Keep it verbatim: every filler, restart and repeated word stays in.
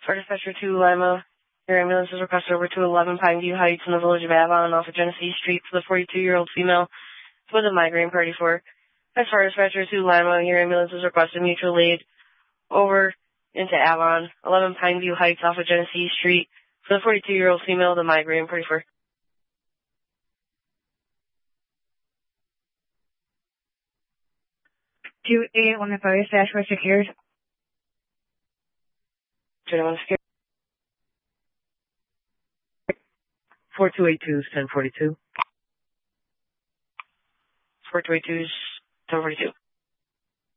For dispatcher to Lima, your ambulance is requested over to eleven Pineview Heights in the village of Avon off of Genesee Street for the forty-two-year-old female with a migraine party for. As far as dispatcher to Lima, your ambulance is requested mutual aid over into Avon, eleven Pineview Heights off of Genesee Street for the forty-two-year-old female with a migraine party for. two eight one five dash four secured. Gentlemen, secure. four two eight two is ten forty-two. four two eight two is ten forty-two.